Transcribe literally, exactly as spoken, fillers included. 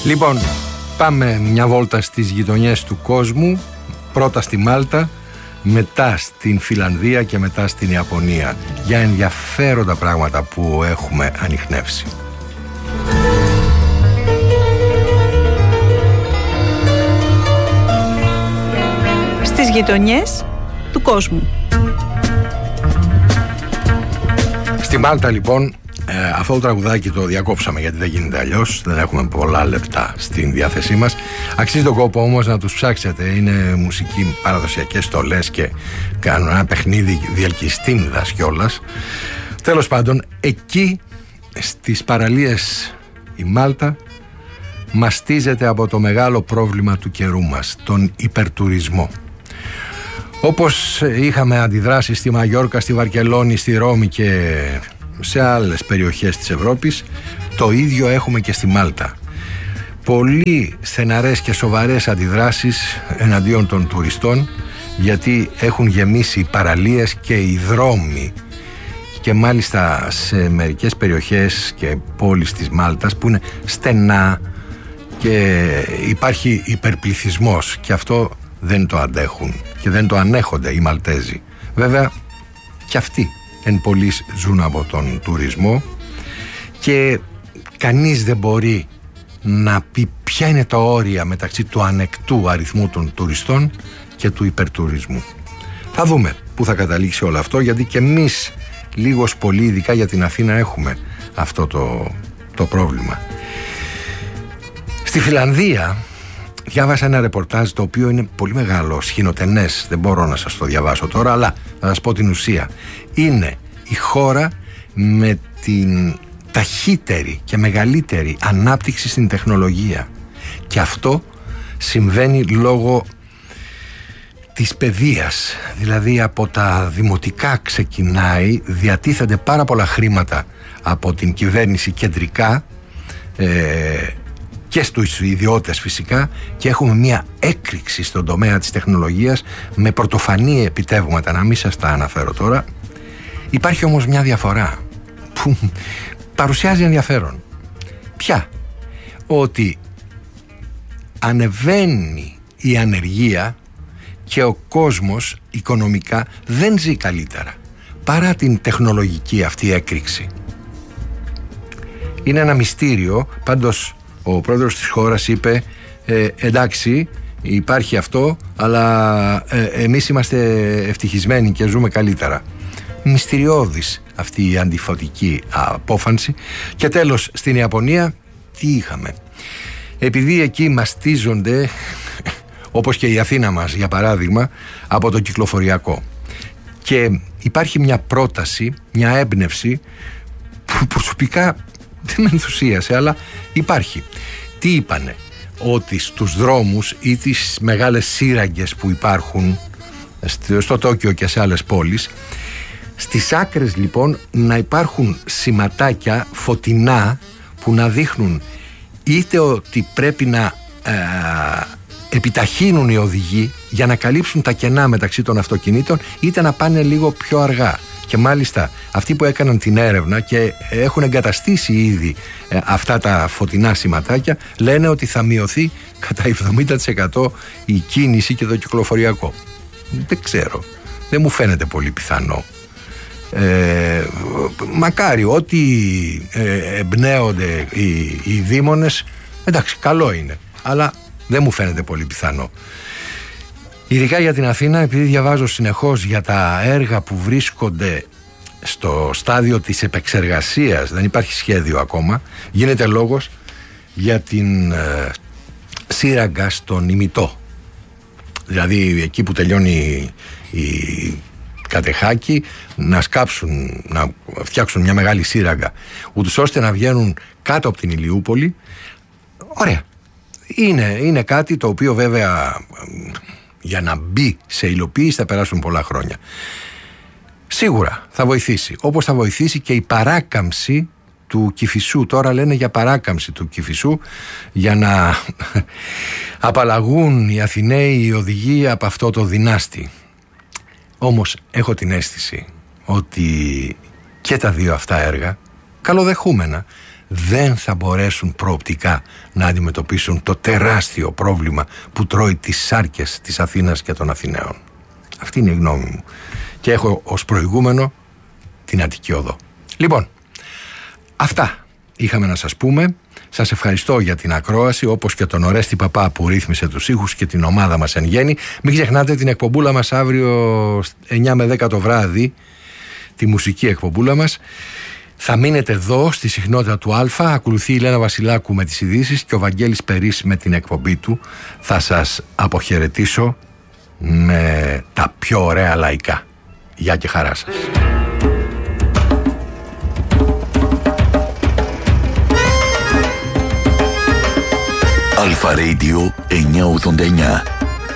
Λοιπόν, πάμε μια βόλτα στις γειτονιές του κόσμου. Πρώτα στη Μάλτα, μετά στην Φιλανδία και μετά στην Ιαπωνία, για ενδιαφέροντα πράγματα που έχουμε ανιχνεύσει. Στις γειτονιές του κόσμου. Στη Μάλτα λοιπόν, ε, αυτό το τραγουδάκι το διακόψαμε γιατί δεν γίνεται αλλιώς, δεν έχουμε πολλά λεπτά στην διάθεσή μας. Αξίζει τον κόπο όμως να τους ψάξετε, είναι μουσική παραδοσιακές στολές και κάνουν ένα παιχνίδι διελκυστίνδας κιόλας. Τέλος πάντων, εκεί στις παραλίες η Μάλτα μαστίζεται από το μεγάλο πρόβλημα του καιρού μας, τον υπερτουρισμό. Όπως είχαμε αντιδράσει στη Μαγιόρκα, στη Βαρκελόνη, στη Ρώμη και σε άλλες περιοχές της Ευρώπης, το ίδιο έχουμε και στη Μάλτα. Πολύ στεναρές και σοβαρές αντιδράσεις εναντίον των τουριστών, γιατί έχουν γεμίσει οι παραλίες και οι δρόμοι, και μάλιστα σε μερικές περιοχές και πόλεις της Μάλτας που είναι στενά και υπάρχει υπερπληθυσμός, και αυτό δεν το αντέχουν και δεν το ανέχονται οι Μαλτέζοι. Βέβαια και αυτοί εν πολλοίς ζουν από τον τουρισμό και κανείς δεν μπορεί να πει ποια είναι τα όρια μεταξύ του ανεκτού αριθμού των τουριστών και του υπερτουρισμού. Θα δούμε πού θα καταλήξει όλο αυτό, γιατί και εμείς λίγος πολύ, ειδικά για την Αθήνα, έχουμε αυτό το, το πρόβλημα. Στη Φιλανδία διάβασα ένα ρεπορτάζ το οποίο είναι πολύ μεγάλο, σχηνοτενές, δεν μπορώ να σας το διαβάσω τώρα, αλλά θα σας πω την ουσία. Είναι η χώρα με την ταχύτερη και μεγαλύτερη ανάπτυξη στην τεχνολογία, και αυτό συμβαίνει λόγω της παιδείας. Δηλαδή από τα δημοτικά ξεκινάει, διατίθενται πάρα πολλά χρήματα από την κυβέρνηση κεντρικά ε, και στους ιδιώτες φυσικά, και έχουμε μια έκρηξη στον τομέα της τεχνολογίας με πρωτοφανή επιτεύγματα, να μην σας τα αναφέρω τώρα. Υπάρχει όμως μια διαφορά που παρουσιάζει ενδιαφέρον. Ποια? Ότι ανεβαίνει η ανεργία και ο κόσμος οικονομικά δεν ζει καλύτερα παρά την τεχνολογική αυτή έκρηξη. Είναι ένα μυστήριο. Πάντως ο πρόεδρος της χώρας είπε ε, εντάξει, υπάρχει αυτό, αλλά ε, εμείς είμαστε ευτυχισμένοι και ζούμε καλύτερα. Μυστηριώδης αυτή η αντιφατική απόφανση. Και τέλος, στην Ιαπωνία τι είχαμε? Επειδή εκεί μαστίζονται, όπως και η Αθήνα μας για παράδειγμα, από το κυκλοφοριακό, και υπάρχει μια πρόταση, μια έμπνευση που προσωπικά δεν με ενθουσίασε, αλλά υπάρχει. Τι είπανε? Ότι στους δρόμους ή τις μεγάλες σύραγγες που υπάρχουν στο Τόκιο και σε άλλες πόλεις, στις άκρες λοιπόν να υπάρχουν σηματάκια φωτεινά που να δείχνουν είτε ότι πρέπει να ε, επιταχύνουν οι οδηγοί για να καλύψουν τα κενά μεταξύ των αυτοκινήτων, είτε να πάνε λίγο πιο αργά. Και μάλιστα αυτοί που έκαναν την έρευνα και έχουν εγκαταστήσει ήδη ε, αυτά τα φωτεινά σηματάκια, λένε ότι θα μειωθεί κατά εβδομήντα τοις εκατό η κίνηση και το κυκλοφοριακό. Δεν ξέρω, δεν μου φαίνεται πολύ πιθανό. Ε, μακάρι ό,τι ε, εμπνέονται οι, οι δήμονες, εντάξει, καλό είναι, αλλά δεν μου φαίνεται πολύ πιθανό. Ειδικά για την Αθήνα, επειδή διαβάζω συνεχώς για τα έργα που βρίσκονται στο στάδιο της επεξεργασίας, δεν υπάρχει σχέδιο ακόμα, γίνεται λόγος για την ε, σύραγγα στον Ημιτό. Δηλαδή εκεί που τελειώνει η, η Κατεχάκη, να σκάψουν, να φτιάξουν μια μεγάλη σύραγγα, ούτως ώστε να βγαίνουν κάτω από την Ηλιούπολη. Ωραία. Είναι, είναι κάτι το οποίο βέβαια για να μπει σε υλοποίηση θα περάσουν πολλά χρόνια. Σίγουρα θα βοηθήσει, όπως θα βοηθήσει και η παράκαμψη του Κηφισού. Τώρα λένε για παράκαμψη του Κηφισού, για να απαλλαγούν οι Αθηναίοι οι οδηγοί από αυτό το δυνάστη. Όμως έχω την αίσθηση ότι και τα δύο αυτά έργα, καλοδεχούμενα, δεν θα μπορέσουν προοπτικά να αντιμετωπίσουν το τεράστιο πρόβλημα που τρώει τις σάρκες της Αθήνας και των Αθηναίων. Αυτή είναι η γνώμη μου. Και έχω ως προηγούμενο την Αττική Οδό. Λοιπόν, αυτά είχαμε να σας πούμε. Σας ευχαριστώ για την ακρόαση, όπως και τον Ορέστη Παπά που ρύθμισε τους ήχους και την ομάδα μας εν γέννη. Μην ξεχνάτε την εκπομπούλα μας αύριο εννιά με δέκα το βράδυ, τη μουσική εκπομπούλα μας. Θα μείνετε εδώ στη συχνότητα του Α. Ακολουθεί η Λένα Βασιλάκου με τις ειδήσεις και ο Βαγγέλης Περής με την εκπομπή του. Θα σας αποχαιρετήσω με τα πιο ωραία λαϊκά. Γεια και χαρά σας. Αλφα Radio εννιακόσια ογδόντα εννιά.